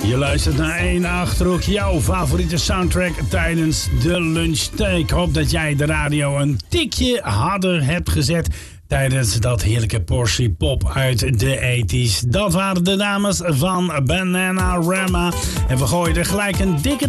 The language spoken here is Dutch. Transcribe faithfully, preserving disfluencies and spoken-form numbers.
Je luistert naar één Achterhoek, jouw favoriete soundtrack tijdens de lunch. Ik hoop dat jij de radio een tikje harder hebt gezet tijdens dat heerlijke portie pop uit de tachtiger. Dat waren de dames van Bananarama. En we gooien er gelijk een dikke